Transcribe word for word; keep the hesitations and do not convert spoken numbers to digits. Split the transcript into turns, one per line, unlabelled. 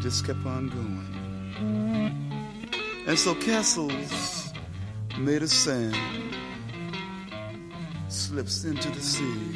just kept on going. And so castles made of sand slips into the sea.